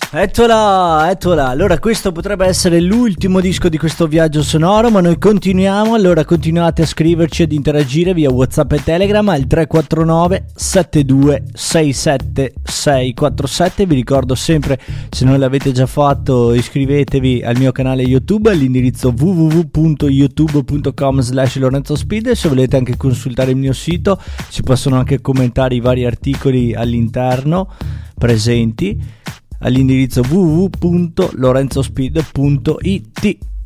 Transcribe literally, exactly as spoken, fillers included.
Eccola, eccola. Allora questo potrebbe essere l'ultimo disco di questo viaggio sonoro, ma noi continuiamo. Allora continuate a scriverci ed interagire via WhatsApp e Telegram al tre quattro nove sette due sei sette sei quattro sette. Vi ricordo sempre, se non l'avete già fatto, iscrivetevi al mio canale YouTube all'indirizzo w w w punto youtube punto com slash Lorenzo Speed. E se volete anche consultare il mio sito, si possono anche commentare i vari articoli all'interno presenti all'indirizzo w w w punto lorenzospeed punto i t.